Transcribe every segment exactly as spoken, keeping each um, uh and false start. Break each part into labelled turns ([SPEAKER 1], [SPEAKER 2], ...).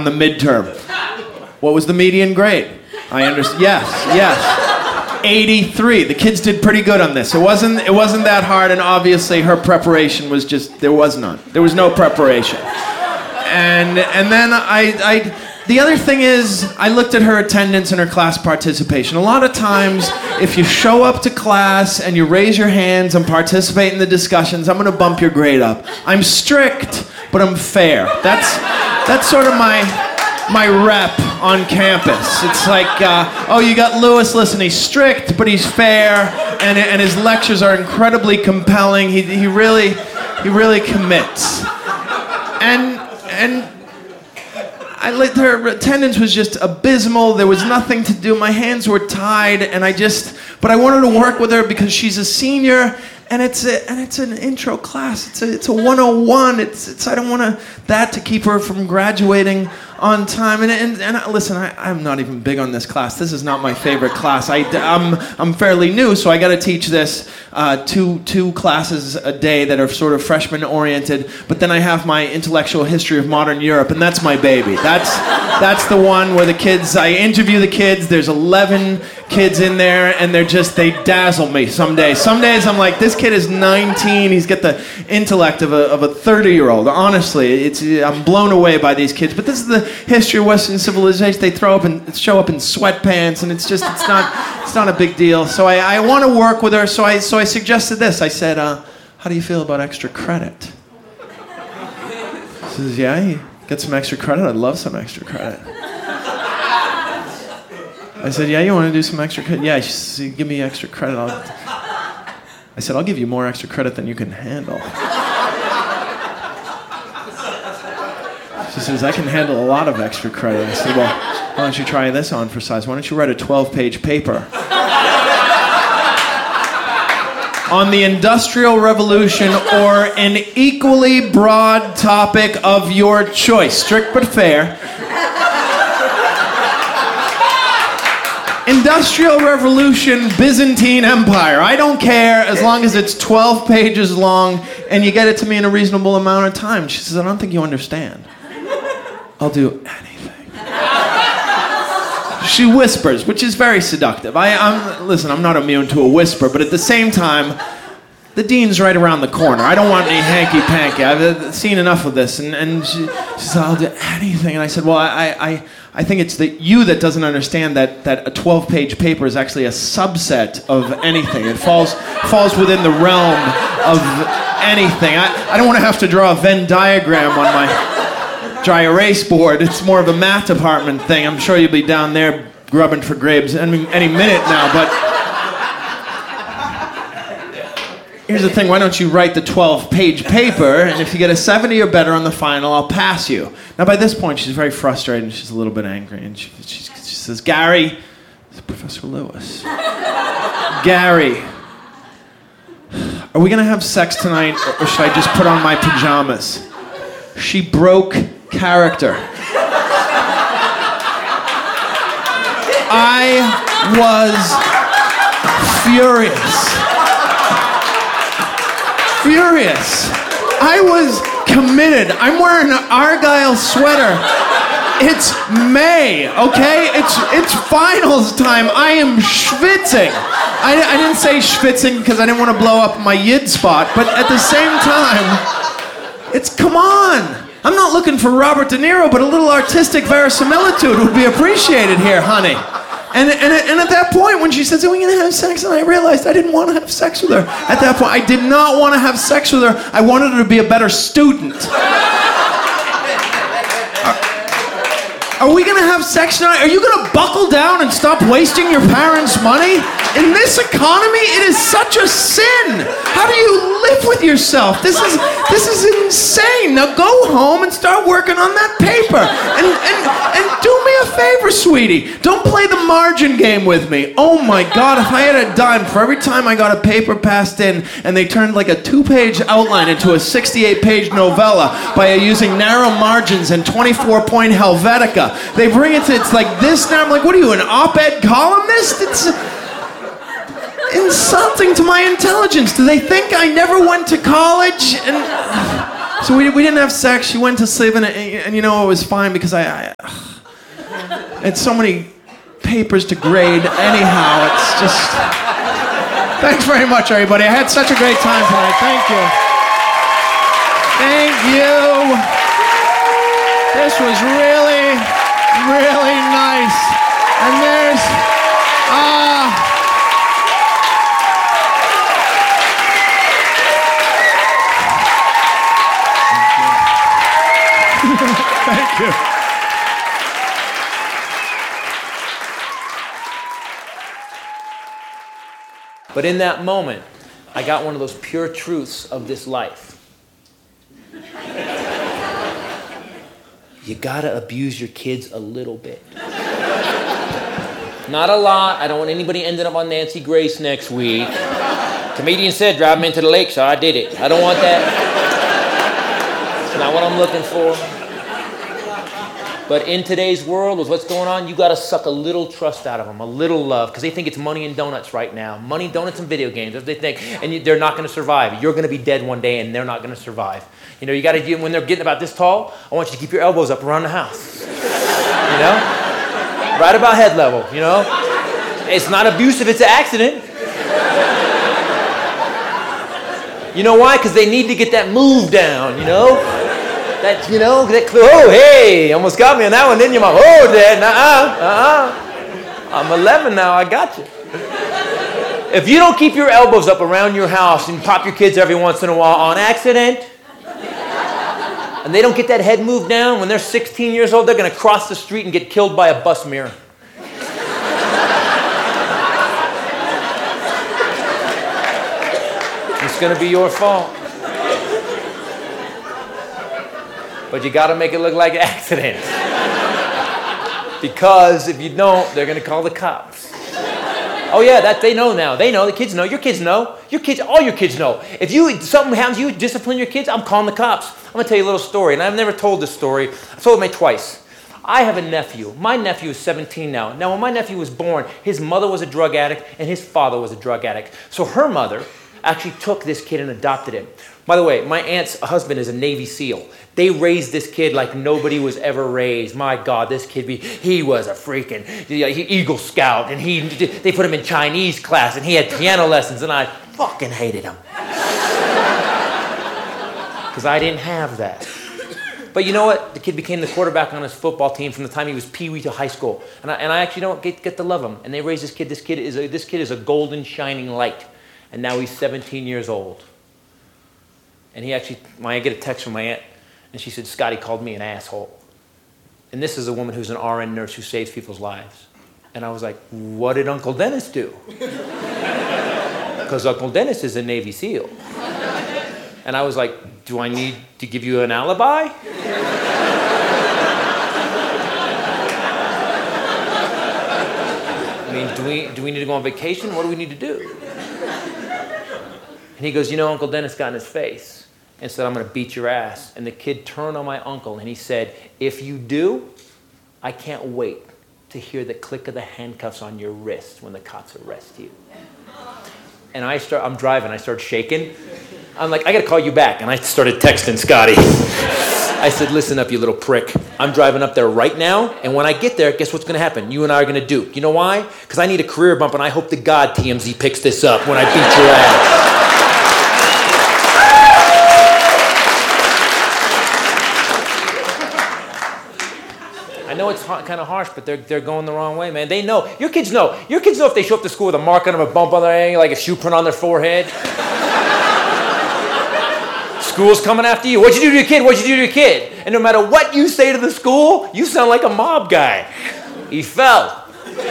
[SPEAKER 1] the midterm. What was the median grade? I understand. Yes, yes. eighty-three. The kids did pretty good on this. It wasn't. It wasn't that hard, and obviously her preparation was just. There was none. There was no preparation. And and then I I. The other thing is, I looked at her attendance and her class participation. A lot of times, if you show up to class and you raise your hands and participate in the discussions, I'm going to bump your grade up. I'm strict, but I'm fair. That's that's sort of my my rep on campus. It's like, uh, oh, you got Lewis. Listen, he's strict, but he's fair, and and his lectures are incredibly compelling. He he really he really commits, and and. I let her attendance was just abysmal. There was nothing to do. My hands were tied, and I just. But I wanted to work with her because she's a senior, and it's a, and it's an intro class. It's a it's a one oh one. It's it's. I don't want to that to keep her from graduating on time. And and, and I, listen, I, I'm not even big on this class. This is not my favorite class. I I'm I'm fairly new, so I got to teach this uh, two two classes a day that are sort of freshman oriented. But then I have my intellectual history of modern Europe, and that's my baby. That's that's the one where the kids. I interview the kids. There's eleven kids in there, and they're just they dazzle me. Some days, some days I'm like, this kid is nineteen. He's got the intellect of a of a thirty year old. Honestly, it's I'm blown away by these kids. But this is the history of Western civilization. They throw up and show up in sweatpants, and it's just it's not it's not a big deal. So I, I want to work with her. So I so I suggested this. I said, uh, how do you feel about extra credit? She says, yeah, you get some extra credit. I'd love some extra credit. I said, yeah, you want to do some extra credit? Yeah, she said, give me extra credit. I'll... I said, I'll give you more extra credit than you can handle. She says, I can handle a lot of extra credit. I said, well, why don't you try this on for size? Why don't you write a twelve-page paper on the Industrial Revolution or an equally broad topic of your choice, strict but fair. Industrial Revolution, Byzantine Empire. I don't care as long as it's twelve pages long and you get it to me in a reasonable amount of time. She says, I don't think you understand. I'll do anything. She whispers, which is very seductive. I, I'm listen, I'm not immune to a whisper, but at the same time, the dean's right around the corner. I don't want any hanky-panky. I've seen enough of this. And, and she, she said, I'll do anything. And I said, well, I, I, I think it's the, you that doesn't understand that, that a twelve-page paper is actually a subset of anything. It falls falls within the realm of anything. I, I don't want to have to draw a Venn diagram on my dry erase board. It's more of a math department thing. I'm sure you'll be down there grubbing for grapes any, any minute now, but here's the thing, why don't you write the twelve-page paper, and if you get a seventy or better on the final, I'll pass you. Now, by this point, she's very frustrated, and she's a little bit angry, and she, she, she says, Gary, it's Professor Lewis. Gary, are we going to have sex tonight, or should I just put on my pajamas? She broke character. I was furious. Furious. I was committed. I'm wearing an Argyle sweater. It's May, okay? It's it's finals time. I am schwitzing. I, I didn't say schwitzing because I didn't want to blow up my yid spot, but at the same time, it's come on. I'm not looking for Robert De Niro, but a little artistic verisimilitude would be appreciated here, honey. And, and, and at that point, when she says, are we going to have sex? And I realized I didn't want to have sex with her. At that point, I did not want to have sex with her. I wanted her to be a better student. Are, are we going to have sex tonight? Are you going to buckle down and stop wasting your parents' money? In this economy, it is such a sin. How do you live with yourself? This is this is insane. Now go home and start working on that paper. And and and do me a favor, sweetie. Don't play the margin game with me. Oh my God, if I had a dime for every time I got a paper passed in and they turned like a two-page outline into a sixty-eight page novella by using narrow margins and twenty-four point Helvetica. They bring it to, it's like this now. I'm like, what are you, an op-ed columnist? It's insulting to my intelligence. Do they think I never went to college? And So we, we didn't have sex. She went to sleep, and, and you know, it was fine because I, I, I had so many papers to grade. Anyhow, it's just... Thanks very much, everybody. I had such a great time tonight. Thank you. Thank you. This was really, really nice. And there's... Uh, Thank you.
[SPEAKER 2] But in that moment, I got one of those pure truths of this life. You gotta abuse your kids a little bit. Not a lot. I don't want anybody ending up on Nancy Grace next week. Comedian said, drive me into the lake, so I did it. I don't want that. It's not what I'm looking for. But in today's world, with what's going on, you got to suck a little trust out of them, a little love, because they think it's money and donuts right now. Money, donuts, and video games. That's what they think, and you, they're not going to survive. You're going to be dead one day, and they're not going to survive. You know, you got to, when they're getting about this tall, I want you to keep your elbows up around the house. You know, right about head level. You know, it's not abusive; it's an accident. You know why? Because they need to get that move down. You know. That, you know, that, oh, hey, almost got me on that one, didn't you, Mom? Oh, Dad, uh-uh, uh-uh. I'm eleven now, I got you. If you don't keep your elbows up around your house and pop your kids every once in a while on accident, and they don't get that head moved down, when they're sixteen years old, they're going to cross the street and get killed by a bus mirror. It's going to be your fault. But you got to make it look like an accident. Because if you don't, they're going to call the cops. Oh yeah, that they know now. They know. The kids know. Your kids know. Your kids, all your kids know. If you something happens, you discipline your kids, I'm calling the cops. I'm going to tell you a little story, and I've never told this story. I've told it maybe twice. I have a nephew. My nephew is seventeen now. Now, when my nephew was born, his mother was a drug addict, and his father was a drug addict. So her mother actually took this kid and adopted him. By the way, my aunt's husband is a Navy SEAL. They raised this kid like nobody was ever raised. My God, this kid, he was a freaking Eagle Scout, and he they put him in Chinese class, and he had piano lessons, and I fucking hated him. Because I didn't have that. But you know what? The kid became the quarterback on his football team from the time he was peewee to high school. And I, and I actually don't get, get to love him. And they raised this kid. This kid is a, this kid is a golden shining light. And now he's seventeen years old. And he actually, I get a text from my aunt, and she said, Scotty called me an asshole. And this is a woman who's an R N nurse who saves people's lives. And I was like, what did Uncle Dennis do? Because Uncle Dennis is a Navy SEAL. And I was like, do I need to give you an alibi? I mean, do we, do we need to go on vacation? What do we need to do? And he goes, you know, Uncle Dennis got in his face and said, I'm going to beat your ass. And the kid turned on my uncle and he said, if you do, I can't wait to hear the click of the handcuffs on your wrist when the cops arrest you. And I start, I'm driving, I start shaking. I'm like, I got to call you back. And I started texting Scotty. I said, listen up, you little prick. I'm driving up there right now, and when I get there, guess what's going to happen? You and I are going to duke. You know why? Because I need a career bump, and I hope to God T M Z picks this up when I beat your ass. I know it's kind of harsh, but they're, they're going the wrong way, man. They know. Your kids know. Your kids know if they show up to school with a mark on them, a bump on their head, like a shoe print on their forehead. School's coming after you. What'd you do to your kid? What'd you do to your kid? And no matter what you say to the school, you sound like a mob guy. He fell.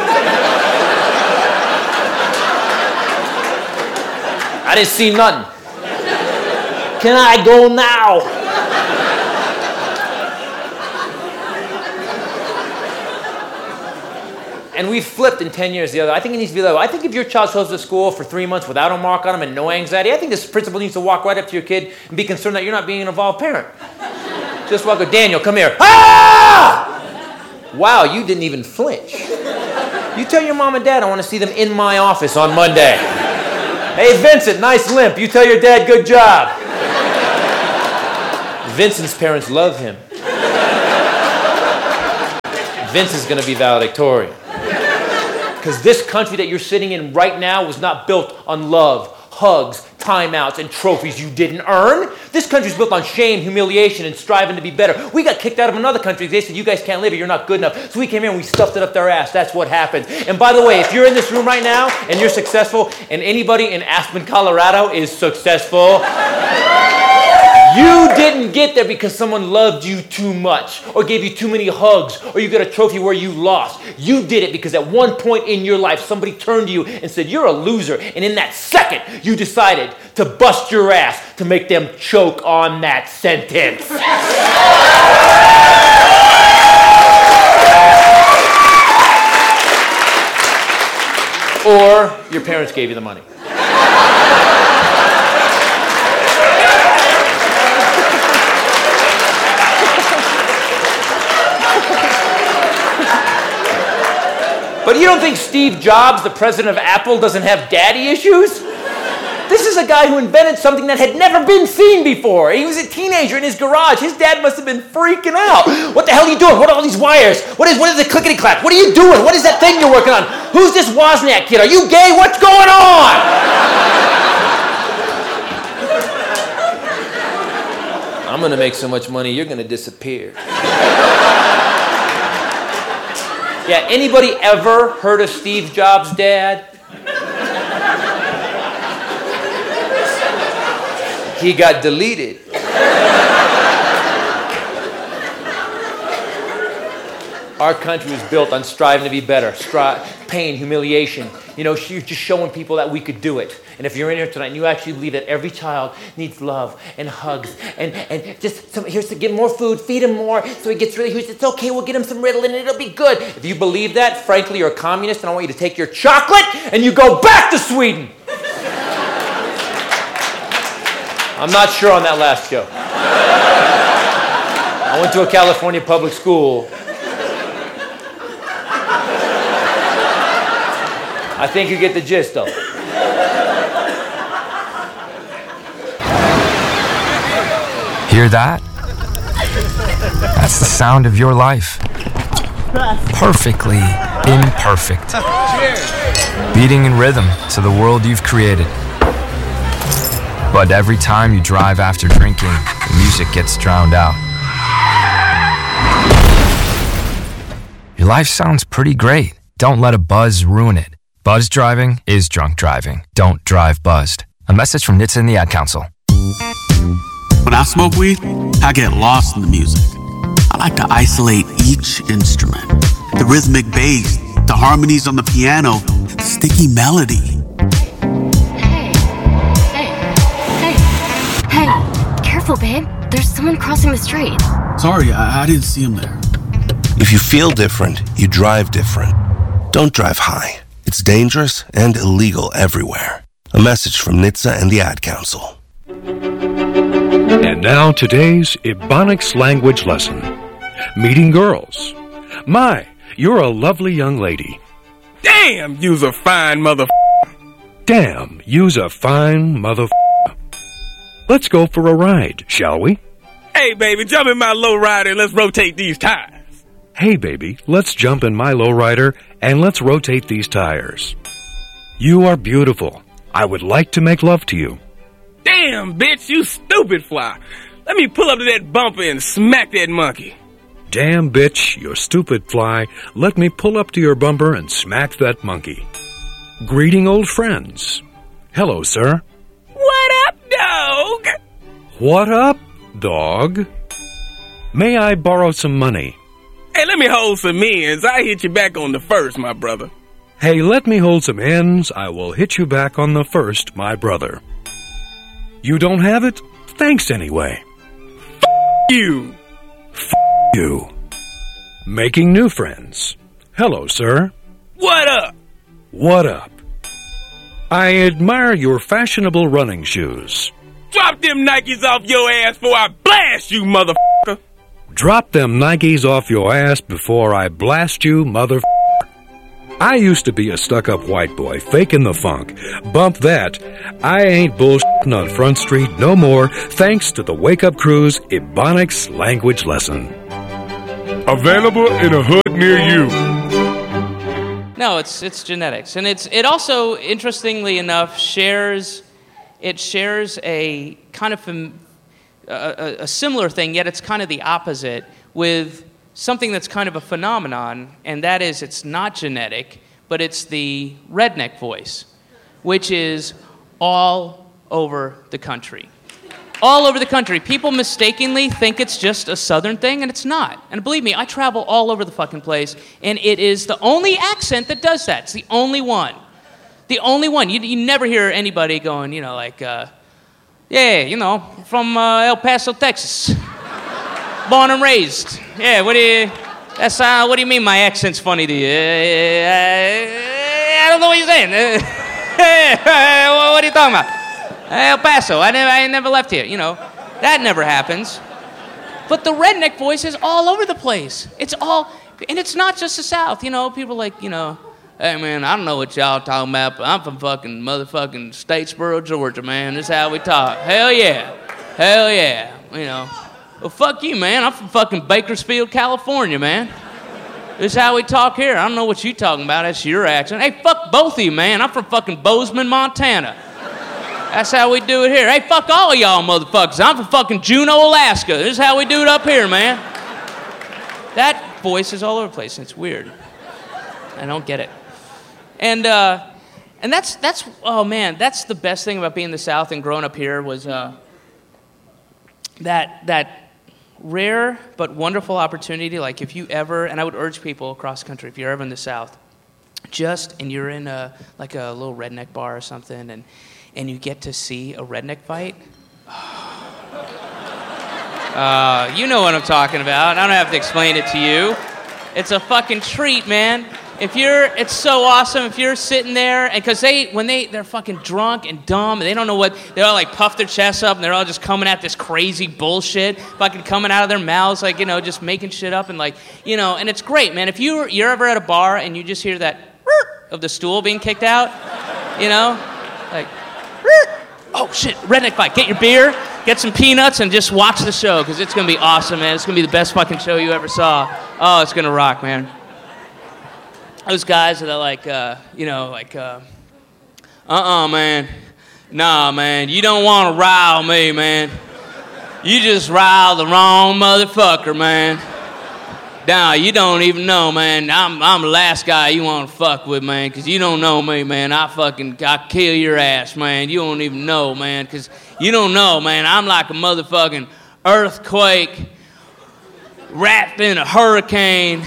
[SPEAKER 2] I didn't see nothing. Can I go now? And we've flipped in ten years the other. I think it needs to be that way. I think if your child shows up to school for three months without a mark on him and no anxiety, I think this principal needs to walk right up to your kid and be concerned that you're not being an involved parent. Just walk up, Daniel, come here. Ah! Wow, you didn't even flinch. You tell your mom and dad I want to see them in my office on Monday. Hey, Vincent, nice limp. You tell your dad, good job. Vincent's parents love him. Vince is going to be valedictorian. Because this country that you're sitting in right now was not built on love, hugs, timeouts, and trophies you didn't earn. This country's built on shame, humiliation, and striving to be better. We got kicked out of another country. They said, you guys can't live here. You're not good enough. So we came here and we stuffed it up their ass. That's what happened. And by the way, if you're in this room right now and you're successful, and anybody in Aspen, Colorado is successful, you didn't get there because someone loved you too much or gave you too many hugs or you got a trophy where you lost. You did it because at one point in your life, somebody turned to you and said, you're a loser. And in that second, you decided to bust your ass to make them choke on that sentence. Or your parents gave you the money. But you don't think Steve Jobs, the president of Apple, doesn't have daddy issues? This is a guy who invented something that had never been seen before. He was a teenager in his garage. His dad must have been freaking out. What the hell are you doing? What are all these wires? What is what is the clickety-clack? What are you doing? What is that thing you're working on? Who's this Wozniak kid? Are you gay? What's going on? I'm going to make so much money, you're going to disappear. Yeah, anybody ever heard of Steve Jobs' dad? He got deleted. Our country was built on striving to be better, stri- pain, humiliation. You know, just showing people that we could do it. And if you're in here tonight and you actually believe that every child needs love and hugs and, and just some, here's to get more food, feed him more so he gets really huge. It's okay, we'll get him some Ritalin and it'll be good. If you believe that, frankly, you're a communist and I want you to take your chocolate and you go back to Sweden. I'm not sure on that last joke. I went to a California public school. I think you get the gist, though.
[SPEAKER 3] Hear that? That's the sound of your life. Perfectly imperfect. Beating in rhythm to the world you've created. But every time you drive after drinking, the music gets drowned out. Your life sounds pretty great. Don't let a buzz ruin it. Buzz driving is drunk driving. Don't drive buzzed. A message from N H T S A and the Ad Council.
[SPEAKER 4] When I smoke weed, I get lost in the music. I like to isolate each instrument. The rhythmic bass, the harmonies on the piano, the sticky melody.
[SPEAKER 5] Hey, careful, babe. There's someone crossing the street.
[SPEAKER 4] Sorry, I, I didn't see him there.
[SPEAKER 6] If you feel different, you drive different. Don't drive high. It's dangerous and illegal everywhere. A message from N H T S A and the Ad Council.
[SPEAKER 7] And now today's Ebonics language lesson. Meeting girls. My, you're a lovely young lady.
[SPEAKER 8] Damn, you's a fine mother.
[SPEAKER 7] Damn, you's a fine mother. Let's go for a ride, shall we?
[SPEAKER 8] Hey, baby, jump in my lowrider and let's rotate these tires.
[SPEAKER 7] Hey, baby, let's jump in my lowrider and let's rotate these tires. You are beautiful. I would like to make love to you.
[SPEAKER 8] Damn, bitch, you stupid fly. Let me pull up to that bumper and smack that monkey.
[SPEAKER 7] Damn, bitch, you stupid fly. Let me pull up to your bumper and smack that monkey. Greeting old friends. Hello, sir.
[SPEAKER 8] What up, dog?
[SPEAKER 7] What up, dog? May I borrow some money?
[SPEAKER 8] Hey, let me hold some ends. I hit you back on the first, my brother.
[SPEAKER 7] Hey, let me hold some ends. I will hit you back on the first, my brother. You don't have it? Thanks anyway.
[SPEAKER 8] F*** you.
[SPEAKER 7] F*** you. Making new friends. Hello, sir.
[SPEAKER 8] What up?
[SPEAKER 7] What up? I admire your fashionable running shoes.
[SPEAKER 8] Drop them Nikes off your ass before I blast you, motherfucker.
[SPEAKER 7] Drop them Nikes off your ass before I blast you, motherfucker. I used to be a stuck-up white boy, faking the funk. Bump that. I ain't bullshitting on Front Street no more, thanks to the Wake Up Crew's Ebonics language lesson.
[SPEAKER 9] Available in a hood near you.
[SPEAKER 10] No, it's it's genetics, and it's it also, interestingly enough, shares it shares a kind of a, a, a similar thing, yet it's kind of the opposite with something that's kind of a phenomenon, and that is it's not genetic, but it's the redneck voice, which is all over the country. All over the country. People mistakenly think it's just a southern thing, and it's not. And believe me, I travel all over the fucking place, and it is the only accent that does that. It's the only one. The only one. You, you never hear anybody going, you know, like, uh, yeah, you know, from uh, El Paso, Texas. Born and raised. Yeah, what do you, that's, uh, what do you mean my accent's funny to you? Uh, I don't know what you're saying. What are you talking about? El Paso, I, never, I ain't never left here, you know. That never happens. But the redneck voice is all over the place. It's all, and it's not just the South, you know. People like, you know, hey, man, I don't know what y'all talking about, but I'm from fucking motherfucking Statesboro, Georgia, man. This is how we talk. Hell yeah. Hell yeah. You know. Well, fuck you, man. I'm from fucking Bakersfield, California, man. This is how we talk here. I don't know what you talking about. That's your accent. Hey, fuck both of you, man. I'm from fucking Bozeman, Montana. That's how we do it here. Hey, fuck all of y'all motherfuckers. I'm from fucking Juneau, Alaska. This is how we do it up here, man. That voice is all over the place, and it's weird. I don't get it. And uh, and that's, that's oh, man, that's the best thing about being in the South and growing up here was uh, that that rare but wonderful opportunity. Like if you ever, and I would urge people across the country, if you're ever in the South, just, and you're in a, like a little redneck bar or something, and and you get to see a redneck fight. Uh, you know what I'm talking about. I don't have to explain it to you. It's a fucking treat, man. If you're, it's so awesome if you're sitting there, and because they, when they, they're fucking drunk and dumb, and they don't know what, they all like puff their chests up, and they're all just coming at this crazy bullshit, fucking coming out of their mouths, like, you know, just making shit up, and like, you know, and it's great, man. If you, you're ever at a bar, and you just hear that of the stool being kicked out, you know, like, oh shit, redneck fight. Get your beer, get some peanuts, and just watch the show, because it's going to be awesome, man. It's going to be the best fucking show you ever saw. Oh, it's going to rock, man. Those guys that are like, uh, you know, like, uh, uh-uh, man. Nah, man, you don't want to rile me, man. You just rile the wrong motherfucker, man. Nah, you don't even know, man. I'm I'm the last guy you want to fuck with, man, because you don't know me, man. I fucking, I kill your ass, man. You don't even know, man, because you don't know, man. I'm like a motherfucking earthquake wrapped in a hurricane,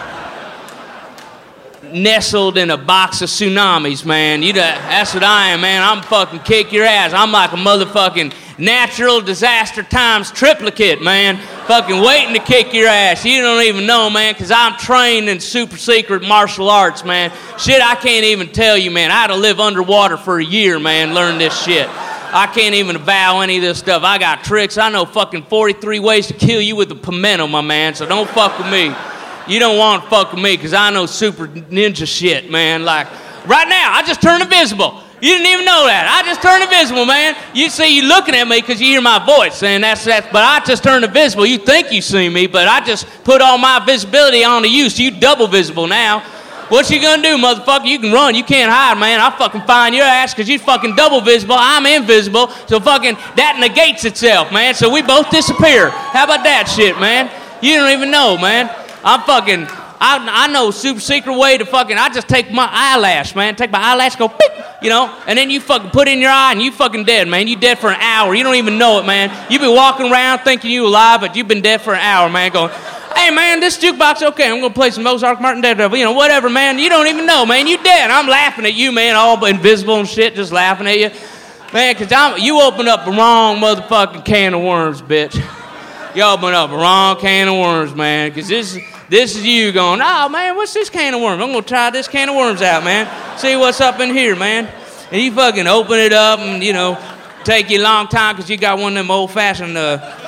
[SPEAKER 10] nestled in a box of tsunamis, man. You that's what I am, man. I'm fucking kick your ass. I'm like a motherfucking natural disaster times triplicate, man. Fucking waiting to kick your ass. You don't even know, man, because I'm trained in super secret martial arts, man. Shit, I can't even tell you, man. I had to live underwater for a year, man, learn this shit. I can't even avow any of this stuff. I got tricks. I know fucking forty-three ways to kill you with a pimento, my man, so don't fuck with me. You don't want to fuck with me because I know super ninja shit, man. Like, right now, I just turned invisible. You didn't even know that. I just turned invisible, man. You see, you looking at me because you hear my voice, and that's that. But I just turned invisible. You think you see me, but I just put all my visibility onto you, so you double visible now. What you gonna do, motherfucker? You can run. You can't hide, man. I'll fucking find your ass because you fucking double visible. I'm invisible, so fucking that negates itself, man. So we both disappear. How about that shit, man? You don't even know, man. I'm fucking, I, I know super secret way to fucking, I just take my eyelash, man. Take my eyelash, go beep, you know, and then you fucking put it in your eye and you fucking dead, man. You dead for an hour. You don't even know it, man. You be walking around thinking you alive, but you've been dead for an hour, man, going, hey, man, this jukebox, okay, I'm going to play some Mozart, Martin, Daredevil, you know, whatever, man. You don't even know, man. You dead. I'm laughing at you, man, all invisible and shit, just laughing at you. Man, because I'm, you opened up the wrong motherfucking can of worms, bitch. You opened up the wrong can of worms, man, because this, this is you going, oh, man, what's this can of worms? I'm going to try this can of worms out, man. See what's up in here, man. And you fucking open it up and, you know, take you a long time because you got one of them old-fashioned uh,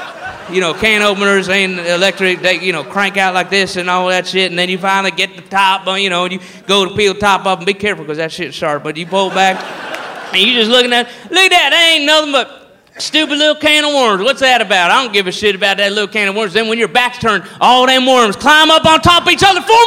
[SPEAKER 10] you know, can openers ain't electric, they, you know, crank out like this and all that shit, and then you finally get the top, you know, and you go to peel the top up and be careful because that shit's sharp, but you pull it back, and you just looking at, look at that, that ain't nothing but stupid little can of worms. What's that about? I don't give a shit about that little can of worms. Then when your back's turned, all them worms climb up on top of each other for